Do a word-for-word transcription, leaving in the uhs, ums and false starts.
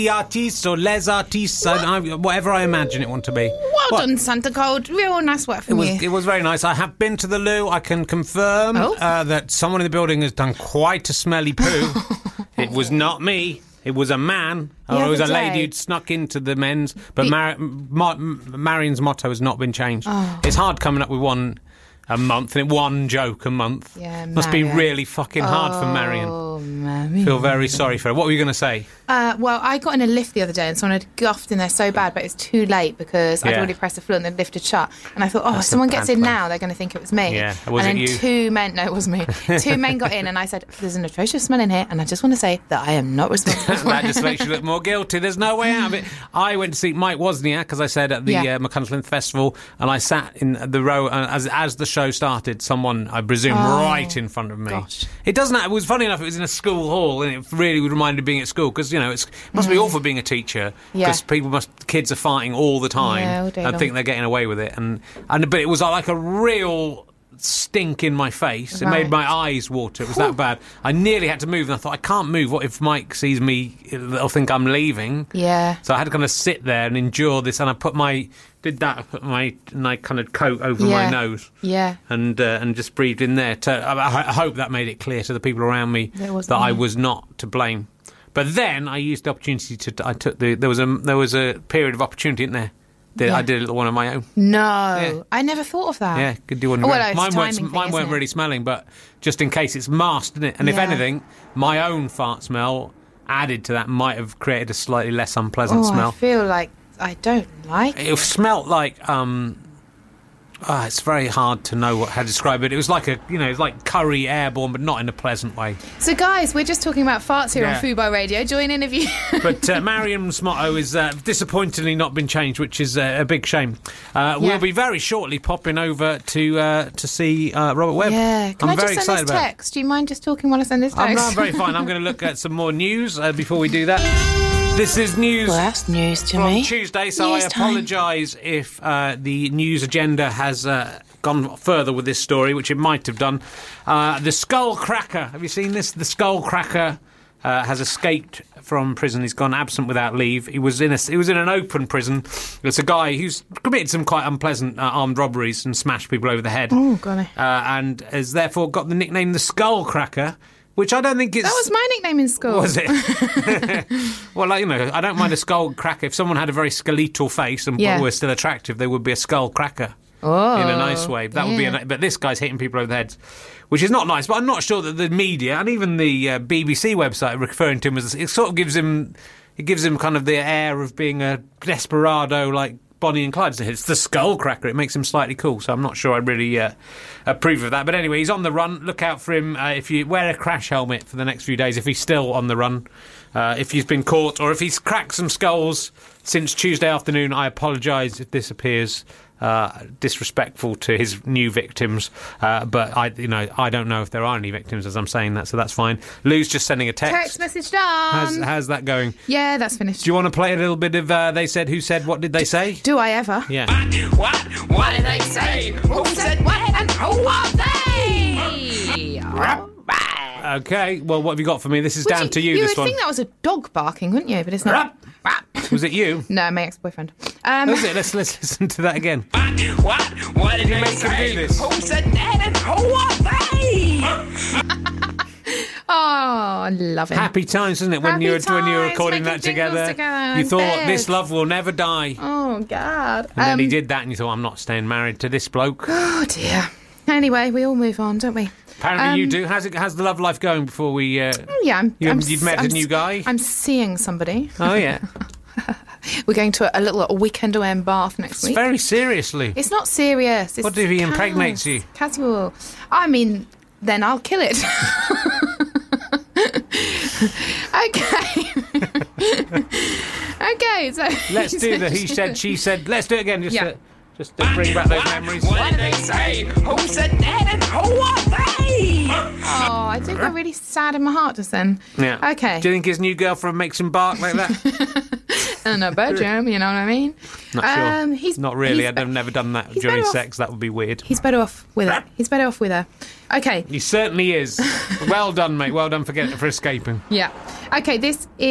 The artistes or les artistes, I, whatever I imagine it want to be. Well what? done, Santa Cold. Real nice work from It was, you. it was very nice. I have been to the loo. I can confirm Oh. uh, that someone in the building has done quite a smelly poo. It was not me. It was a man. The Or it was a other lady day- who'd snuck into the men's. But The- Mar- Mar- Marion's motto has not been changed. Oh. It's hard coming up with one a month, and one joke a month. Yeah, Must be Marion. really fucking hard for Marion. Oh, Marion. Feel very sorry for her. What were you going to say? Uh, well, I got in a lift the other day and someone had guffed in there so bad, but it was too late because I'd Yeah. already pressed the floor and the lift had shut. And I thought, oh, That's if someone a gets bad in plan. now, they're going to think it was me. Yeah. Was and it then you? two men, no, it was me. Two men got in and I said, there's an atrocious smell in here and I just want to say that I am not responsible for That it. just makes you look more guilty. There's no way out of it. I went to see Mike Wozniak, as I said, at the Yeah. uh, McCunsland Festival, and I sat in the row, and as, as the show started, someone, I presume, Oh, right in front of me. gosh. It doesn't have, it was funny enough, it was in a school hall, and it really would remind me of being at school, because, you know, it's, it must be awful being a teacher, Yeah. because people must, kids are fighting all the time, Yeah, all day and long. think they're getting away with it, and, and but it was like a real stink in my face. It made Right. my eyes water. It was that bad. I nearly had to move, and I thought, I can't move. What if Mike sees me? He'll think I'm leaving. Yeah. So I had to kind of sit there and endure this, and I put my did that. I put my my kind of coat over my Yeah. nose, Yeah. and uh, and just breathed in there. To, I, I hope that made it clear to the people around me That it wasn't that I you. was not to blame. But then I used the opportunity to. I took the there was a there was a period of opportunity in there. Did, Yeah. I did a little one of my own. No. Yeah. I never thought of that. Yeah, could do one. Oh, well, mine it's a weren't, timing thing, mine isn't weren't it? really smelling, but just in case it's masked, isn't it? And if Yeah. anything, my own fart smell added to that might have created a slightly less unpleasant Oh, I smell. feel like I don't like it. It smelt like um. ah, it's very hard to know what, how to describe it. It was like a, you know, it's like curry airborne, but not in a pleasant way. So, guys, we're just talking about farts here Yeah. on Fubar Radio. Join in if you... But uh, Mariam's motto is uh, disappointingly not been changed, which is uh, a big shame. Uh, Yeah. We'll be very shortly popping over to uh, to see uh, Robert Webb. Yeah. Can I'm I just very send excited this about it. text? Do you mind just talking while I send this text? I'm, no, I'm very fine. I'm going to look at some more news uh, before we do that. This is news Well, that's news to from me. Tuesday, so News I time. apologise if uh, the news agenda has uh, gone further with this story, which it might have done. Uh, the Skull Cracker. Have you seen this? The Skull Cracker uh, has escaped from prison. He's gone absent without leave. He was in a, he was in an open prison. It's a guy who's committed some quite unpleasant uh, armed robberies and smashed people over the head. Oh, golly. Uh, and has therefore got the nickname the Skull Cracker, which I don't think it's... That was my nickname in school. Was it? Well, like, you know, I don't mind a skull cracker. If someone had a very skeletal face and Yeah. were still attractive, they would be a skull cracker. Oh, In a nice way. That would be yeah. a, but this guy's hitting people over the heads, which is not nice. But I'm not sure that the media and even the uh, B B C website referring to him as... It sort of gives him... It gives him kind of the air of being a desperado, like Bonnie and Clyde. It's the skull cracker. It makes him slightly cool. So I'm not sure I really uh, approve of that. But anyway, he's on the run. Look out for him. Uh, if you wear a crash helmet for the next few days, if he's still on the run, uh, if he's been caught, or if he's cracked some skulls since Tuesday afternoon, I apologise if this appears uh, disrespectful to his new victims. Uh, but I, you know, I don't know if there are any victims as I'm saying that, so that's fine. Lou's just sending a text. Text message done. How's, how's that going? Yeah, that's finished. Do you want to play a little bit of uh, They Said, Who Said, What Did They Say? Do I ever? Yeah. What? What did they say? Who said what? And who are they? Okay, well, what have you got for me? This is Would down to you, You this would one. think that was a dog barking, wouldn't you? But it's not. Was it you? No, my ex-boyfriend. Um, Was it? Let's, let's listen to that again. What? What did they make him say? do this? Who said that? And who are they? Oh, I love it. Happy times, isn't it? When Happy you're when you're times, recording making that jingles together, together you in thought bed. this love will never die, Oh, God. and then he Um, did that, and you thought, I'm not staying married to this bloke. Oh, dear. Anyway, we all move on, don't we? Apparently, you um, do. How's it? How's the love life going? Before we, uh, Oh, yeah. I'm, You- I'm, you'd met a I'm, new guy? I'm seeing somebody. oh yeah, We're going to a, a little a weekend away in Bath next it's week. very seriously. It's not serious. It's What if he cas- impregnates you? Casual. I mean, then I'll kill it. Okay. Okay, so... Let's do the he said, she said. Let's do it again. Just, Yeah. uh, just to bring back those memories. What did they say? Who said that? And who are they? Oh, I do get really sad in my heart just then. Yeah. Okay. Do you think his new girlfriend makes him bark like that? In a bedroom, you know what I mean? Not sure. Um, he's, Not really. he's I've be- never done that he's during better off- sex. That would be weird. He's better off with her. He's better off with her. Okay. He certainly is. Well done, mate. Well done for get, for escaping. Yeah. Okay, this is...